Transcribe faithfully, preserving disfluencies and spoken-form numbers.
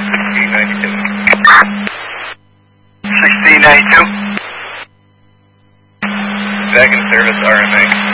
sixteen ninety-two. sixteen ninety-two. Back in service, R M A.